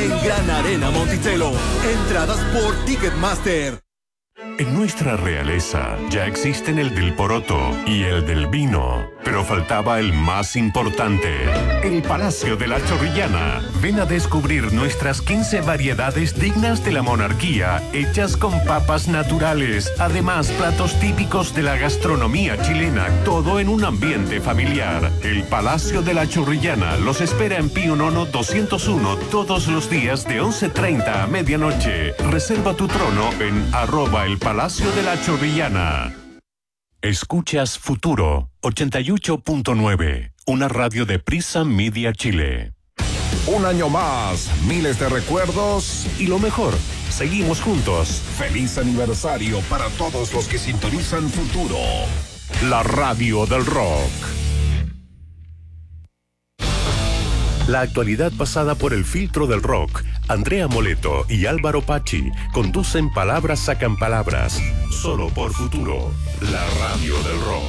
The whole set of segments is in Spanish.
en Gran Arena Monticello. Entradas por Ticketmaster. En nuestra realeza ya existen el del poroto y el del vino, pero faltaba el más importante, el Palacio de la Chorrillana. Ven a descubrir nuestras 15 variedades dignas de la monarquía, hechas con papas naturales. Además, platos típicos de la gastronomía chilena, todo en un ambiente familiar. El Palacio de la Chorrillana los espera en Pío Nono 201 todos los días de 11:30 a medianoche. Reserva tu trono en @el Palacio de la Chorrillana. Escuchas Futuro 88.9, una radio de Prisa Media Chile. Un año más, miles de recuerdos Y lo mejor, seguimos juntos. Feliz aniversario para todos los que sintonizan Futuro. La radio del rock. La actualidad pasada por el filtro del rock. Andrea Moleto y Álvaro Pachi conducen Palabras Sacan Palabras. Solo por Futuro, la radio del rock.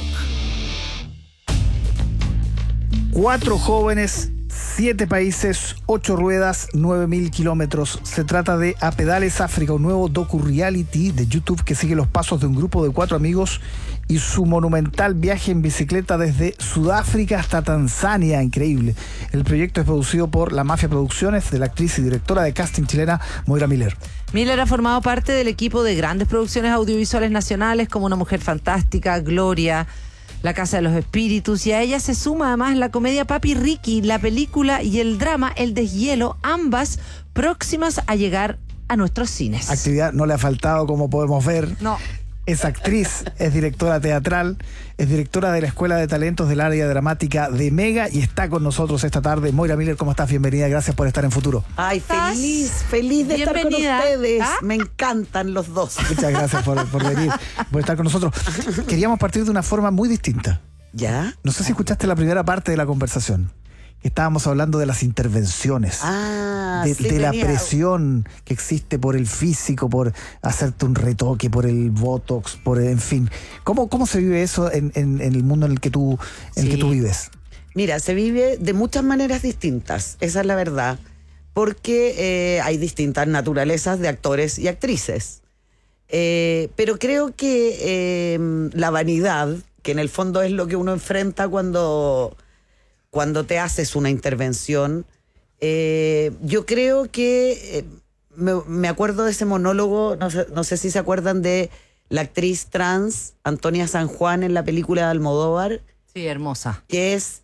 4 jóvenes, 7 países, 8 ruedas, 9.000 kilómetros. Se trata de A Pedales África, un nuevo docu-reality de YouTube que sigue los pasos de un grupo de 4 amigos y su monumental viaje en bicicleta desde Sudáfrica hasta Tanzania. Increíble. El proyecto es producido por La Mafia Producciones, de la actriz y directora de casting chilena Moira Miller. Miller ha formado parte del equipo de grandes producciones audiovisuales nacionales como Una Mujer Fantástica, Gloria, La Casa de los Espíritus, y a ella se suma además la comedia Papi Ricky, la película y el drama El Deshielo, ambas próximas a llegar a nuestros cines. Actividad no le ha faltado, como podemos ver. No. Es actriz, es directora teatral, es directora de la Escuela de Talentos del área dramática de Mega y está con nosotros esta tarde. Moira Miller, ¿cómo estás? Bienvenida, gracias por estar en Futuro. Ay, feliz de estar con Bienvenida. ustedes. ¿Ah? Me encantan los dos. Muchas gracias por venir, por estar con nosotros. Queríamos partir de una forma muy distinta. ¿Ya? No sé si escuchaste la primera parte de la conversación. Estábamos hablando de las intervenciones, de la presión que existe por el físico, por hacerte un retoque, por el botox, en fin. ¿Cómo se vive eso en el mundo en el que tú vives? Mira, se vive de muchas maneras distintas, esa es la verdad, porque hay distintas naturalezas de actores y actrices. Pero creo que la vanidad, que en el fondo es lo que uno enfrenta cuando te haces una intervención, yo creo que me acuerdo de ese monólogo, no sé si se acuerdan de la actriz trans Antonia San Juan en la película de Almodóvar. Sí, hermosa. Que es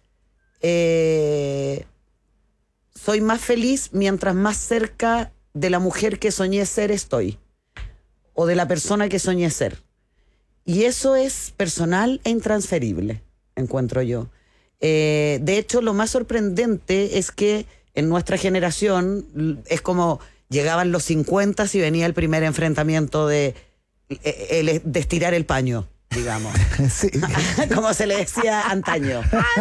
soy más feliz mientras más cerca de la mujer que soñé ser estoy, o de la persona que soñé ser. Y eso es personal e intransferible, encuentro yo. De hecho, lo más sorprendente es que en nuestra generación es como llegaban los 50 y venía el primer enfrentamiento de estirar el paño, digamos. Sí. Como se le decía antaño.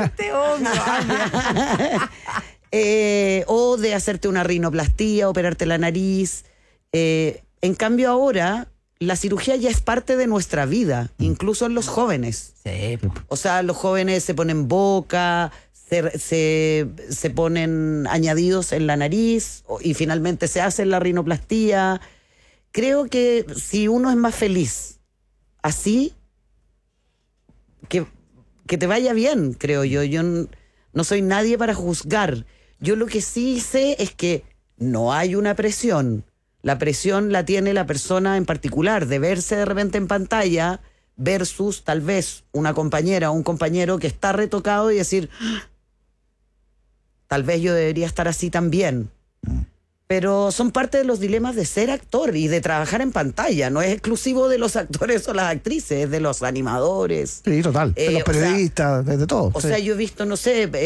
O de hacerte una rinoplastía, operarte la nariz. En cambio ahora la cirugía ya es parte de nuestra vida, incluso en los jóvenes. Sí. O sea, los jóvenes se ponen boca, se ponen añadidos en la nariz y finalmente se hace la rinoplastía. Creo que si uno es más feliz así, que te vaya bien, creo yo. Yo no soy nadie para juzgar. Yo lo que sí sé es que no hay una presión. La presión la tiene la persona en particular, de verse de repente en pantalla versus tal vez una compañera o un compañero que está retocado y decir, tal vez yo debería estar así también. Pero son parte de los dilemas de ser actor y de trabajar en pantalla. No es exclusivo de los actores o las actrices, es de los animadores. Sí, total. De los periodistas, de todo. O sea, yo he visto, no sé...